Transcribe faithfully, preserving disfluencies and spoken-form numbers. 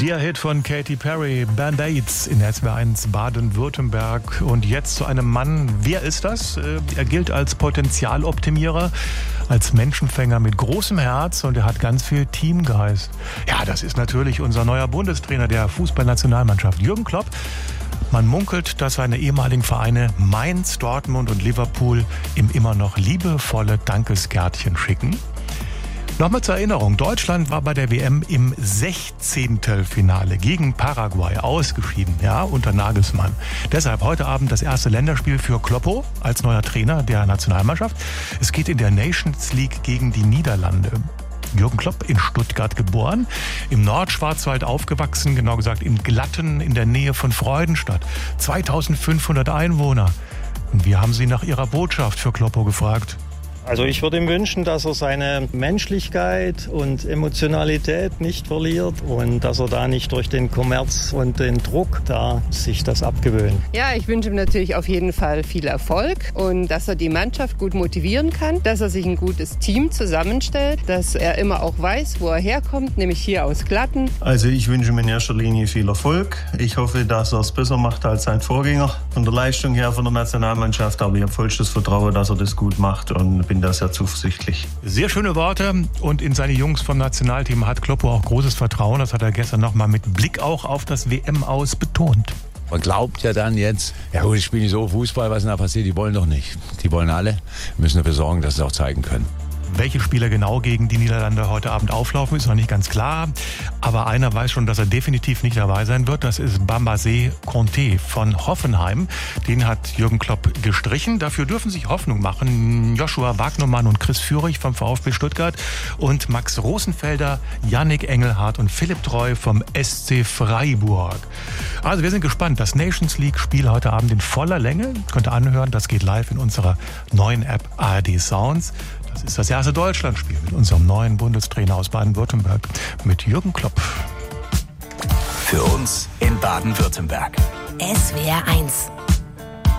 Der Hit von Katy Perry, Band-Aids in S W R eins Baden-Württemberg. Und jetzt zu einem Mann. Wer ist das? Er gilt als Potenzialoptimierer, als Menschenfänger mit großem Herz und er hat ganz viel Teamgeist. Ja, das ist natürlich unser neuer Bundestrainer der Fußballnationalmannschaft, Jürgen Klopp. Man munkelt, dass seine ehemaligen Vereine Mainz, Dortmund und Liverpool ihm immer noch liebevolle Dankeskärtchen schicken. Nochmal zur Erinnerung, Deutschland war bei der W M im Sechzehntelfinale gegen Paraguay ausgeschieden, ja, unter Nagelsmann. Deshalb heute Abend das erste Länderspiel für Kloppo als neuer Trainer der Nationalmannschaft. Es geht in der Nations League gegen die Niederlande. Jürgen Klopp in Stuttgart geboren, im Nordschwarzwald aufgewachsen, genau gesagt in Glatten in der Nähe von Freudenstadt. zweitausendfünfhundert Einwohner. Und wir haben Sie nach Ihrer Botschaft für Kloppo gefragt. Also ich würde ihm wünschen, dass er seine Menschlichkeit und Emotionalität nicht verliert und dass er da nicht durch den Kommerz und den Druck da sich das abgewöhnt. Ja, ich wünsche ihm natürlich auf jeden Fall viel Erfolg und dass er die Mannschaft gut motivieren kann, dass er sich ein gutes Team zusammenstellt, dass er immer auch weiß, wo er herkommt, nämlich hier aus Glatten. Also ich wünsche ihm in erster Linie viel Erfolg. Ich hoffe, dass er es besser macht als sein Vorgänger von der Leistung her von der Nationalmannschaft, aber ich habe vollstes Vertrauen, dass er das gut macht und bin da sehr zuversichtlich. Sehr schöne Worte und in seine Jungs vom Nationalteam hat Kloppo auch großes Vertrauen. Das hat er gestern nochmal mit Blick auch auf das W M-Aus betont. Man glaubt ja dann jetzt, ja gut, ich spiele nicht so Fußball, was denn da passiert? Die wollen doch nicht. Die wollen alle. Wir müssen dafür sorgen, dass sie es auch zeigen können. Welche Spieler genau gegen die Niederlande heute Abend auflaufen, ist noch nicht ganz klar. Aber einer weiß schon, dass er definitiv nicht dabei sein wird. Das ist Bambasé Conté von Hoffenheim. Den hat Jürgen Klopp gestrichen. Dafür dürfen sich Hoffnung machen Joshua Wagnermann und Chris Führig vom VfB Stuttgart und Max Rosenfelder, Yannick Engelhardt und Philipp Treu vom S C Freiburg. Also wir sind gespannt. Das Nations League-Spiel heute Abend in voller Länge. Könnt ihr anhören, das geht live in unserer neuen App A R D Sounds. Das ist das erste Deutschlandspiel mit unserem neuen Bundestrainer aus Baden-Württemberg, mit Jürgen Klopp. Für uns in Baden-Württemberg. S W R eins